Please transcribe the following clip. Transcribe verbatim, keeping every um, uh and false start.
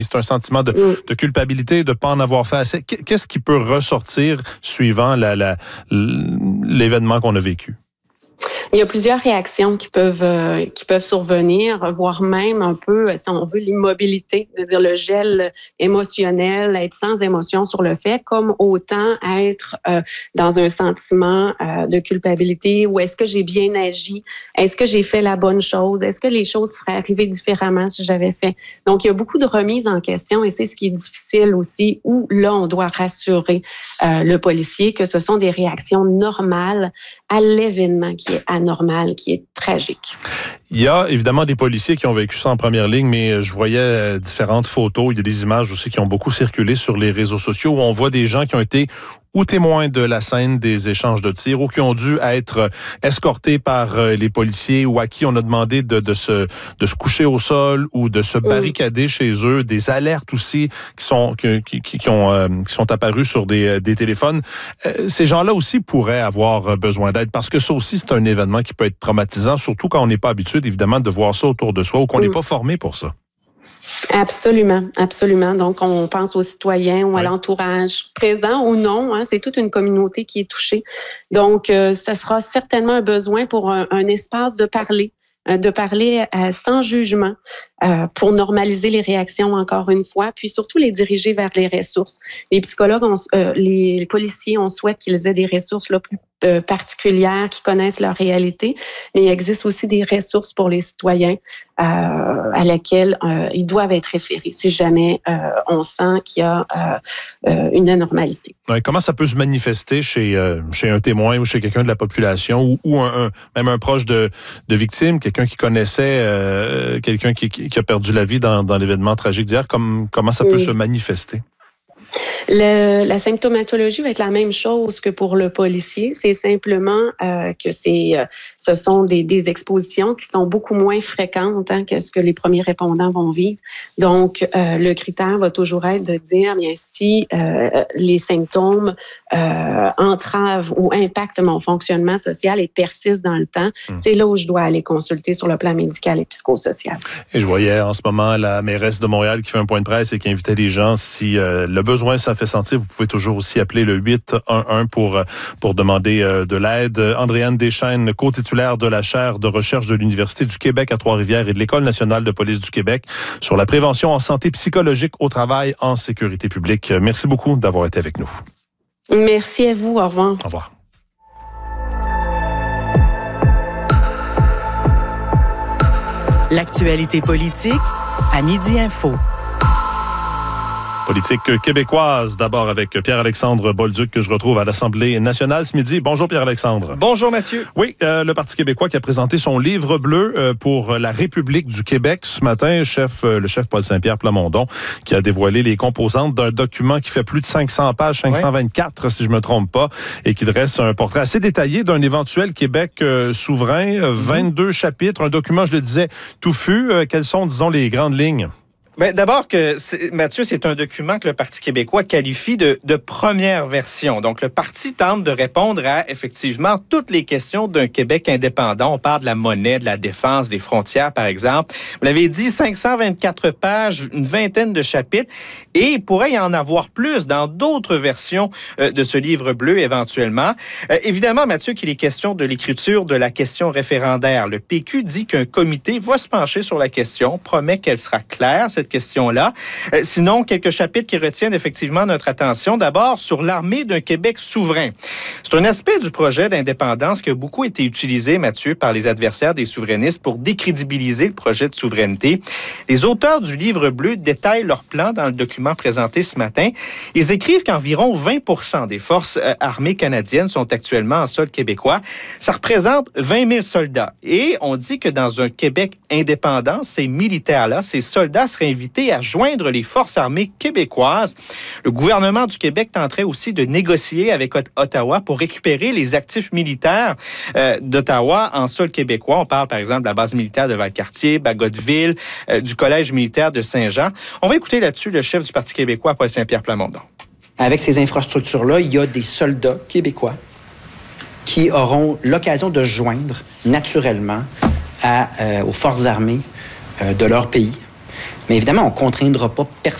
C'est un sentiment de, mm. de culpabilité, de ne pas en avoir fait assez. Qu'est-ce qui peut ressortir suivant la, la, l'événement qu'on a vécu? Il y a plusieurs réactions qui peuvent euh, qui peuvent survenir, voire même un peu, si on veut, l'immobilité, c'est-à-dire le gel émotionnel, être sans émotion sur le fait, comme autant être euh, dans un sentiment euh, de culpabilité, ou est-ce que j'ai bien agi, est-ce que j'ai fait la bonne chose, est-ce que les choses seraient arrivées différemment si j'avais fait. Donc, il y a beaucoup de remises en question et c'est ce qui est difficile aussi, où là, on doit rassurer euh, le policier que ce sont des réactions normales à l'événement qui est anormal, qui est tragique. Il y a évidemment des policiers qui ont vécu ça en première ligne, mais je voyais différentes photos. Il y a des images aussi qui ont beaucoup circulé sur les réseaux sociaux où on voit des gens qui ont été ou témoins de la scène des échanges de tirs ou qui ont dû être escortés par les policiers ou à qui on a demandé de, de, se, de se coucher au sol ou de se barricader mmh. chez eux. Des alertes aussi qui sont, qui, qui, qui, ont, euh, qui sont apparues sur des, des téléphones. Euh, ces gens-là aussi pourraient avoir besoin d'aide parce que ça aussi, c'est un événement qui peut être traumatisant, surtout quand on n'est pas habitué, évidemment, de voir ça autour de soi ou qu'on n'est mmh. pas formé pour ça. Absolument, absolument. Donc, on pense aux citoyens ou à ouais. l'entourage, présent ou non. Hein, c'est toute une communauté qui est touchée. Donc, euh, ça sera certainement un besoin pour un, un espace de parler, euh, de parler euh, sans jugement euh, pour normaliser les réactions encore une fois, puis surtout les diriger vers les ressources. Les psychologues, on, euh, les, les policiers, on souhaite qu'ils aient des ressources là, plus Euh, particulières qui connaissent leur réalité, mais il existe aussi des ressources pour les citoyens euh, à laquelle euh, ils doivent être référés si jamais euh, on sent qu'il y a euh, euh, une anormalité. Ouais, comment ça peut se manifester chez, euh, chez un témoin ou chez quelqu'un de la population ou, ou un, un, même un proche de, de victime, quelqu'un qui connaissait euh, quelqu'un qui, qui a perdu la vie dans, dans l'événement tragique d'hier, comme, comment ça peut oui. se manifester? Le, la symptomatologie va être la même chose que pour le policier. C'est simplement euh, que c'est, euh, ce sont des, des expositions qui sont beaucoup moins fréquentes hein, que ce que les premiers répondants vont vivre. Donc, euh, le critère va toujours être de dire, bien, si euh, les symptômes euh, entravent ou impactent mon fonctionnement social et persistent dans le temps, mmh. c'est là où je dois aller consulter sur le plan médical et psychosocial. Et je voyais en ce moment la mairesse de Montréal qui fait un point de presse et qui invitait les gens, si euh, le besoin ça fait sentir, vous pouvez toujours aussi appeler le huit un un pour, pour demander de l'aide. Andréane Deschênes, co-titulaire de la chaire de recherche de l'Université du Québec à Trois-Rivières et de l'École nationale de police du Québec sur la prévention en santé psychologique au travail en sécurité publique. Merci beaucoup d'avoir été avec nous. Merci à vous. Au revoir. Au revoir. L'actualité politique à Midi Info. Politique québécoise, d'abord avec Pierre-Alexandre Bolduc que je retrouve à l'Assemblée nationale ce midi. Bonjour Pierre-Alexandre. Bonjour Mathieu. Oui, euh, le Parti québécois qui a présenté son livre bleu euh, pour la République du Québec ce matin. Chef, euh, le chef Paul Saint-Pierre Plamondon qui a dévoilé les composantes d'un document qui fait plus de cinq cents pages, cinq cent vingt-quatre ouais. si je me trompe pas, et qui dresse un portrait assez détaillé d'un éventuel Québec euh, souverain. Euh, vingt-deux mm-hmm. chapitres, un document, je le disais, touffu. Euh, quelles sont, disons, les grandes lignes? Bien, d'abord, que c'est, Mathieu, c'est un document que le Parti québécois qualifie de, de première version. Donc, le Parti tente de répondre à, effectivement, toutes les questions d'un Québec indépendant. On parle de la monnaie, de la défense, des frontières, par exemple. Vous l'avez dit, cinq cent vingt-quatre pages, une vingtaine de chapitres. Et il pourrait y en avoir plus dans d'autres versions euh, de ce livre bleu, éventuellement. Euh, évidemment, Mathieu, qu'il est question de l'écriture de la question référendaire. Le P Q dit qu'un comité va se pencher sur la question, promet qu'elle sera claire, cette question-là. Euh, sinon, quelques chapitres qui retiennent effectivement notre attention. D'abord, sur l'armée d'un Québec souverain. C'est un aspect du projet d'indépendance qui a beaucoup été utilisé, Mathieu, par les adversaires des souverainistes pour décrédibiliser le projet de souveraineté. Les auteurs du livre bleu détaillent leur plan dans le document présenté ce matin. Ils écrivent qu'environ vingt pour cent des forces euh, armées canadiennes sont actuellement en sol québécois. Ça représente vingt mille soldats. Et on dit que dans un Québec indépendant, ces militaires-là, ces soldats seraient invités à joindre les forces armées québécoises. Le gouvernement du Québec tenterait aussi de négocier avec Ottawa pour récupérer les actifs militaires euh, d'Ottawa en sol québécois. On parle par exemple de la base militaire de Valcartier, Bagotville, euh, du collège militaire de Saint-Jean. On va écouter là-dessus le chef du Parti québécois, Paul Saint-Pierre Plamondon. Avec ces infrastructures-là, il y a des soldats québécois qui auront l'occasion de joindre naturellement à, euh, aux forces armées euh, de leur pays. Mais évidemment, on ne contraindra pas personne.